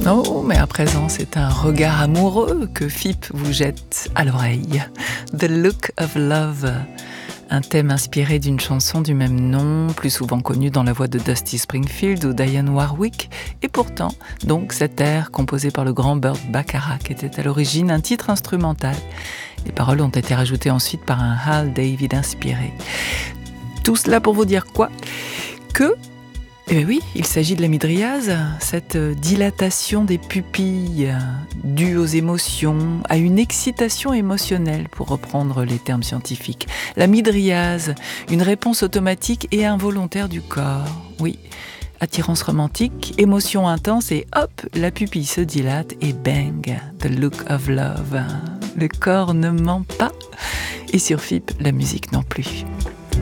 Oh, mais à présent, c'est un regard amoureux que Phipp vous jette à l'oreille. The Look of Love, un thème inspiré d'une chanson du même nom, plus souvent connue dans la voix de Dusty Springfield ou Dionne Warwick. Et pourtant, donc, cet air composé par le grand Burt Bacharach était à l'origine un titre instrumental. Les paroles ont été rajoutées ensuite par un Hal David inspiré. Tout cela pour vous dire quoi ? Eh bien oui, il s'agit de la mydriase, cette dilatation des pupilles due aux émotions, à une excitation émotionnelle, pour reprendre les termes scientifiques. La mydriase, une réponse automatique et involontaire du corps. Oui, attirance romantique, émotion intense et hop, la pupille se dilate et bang, the look of love. Le corps ne ment pas et sur Phipp, la musique non plus.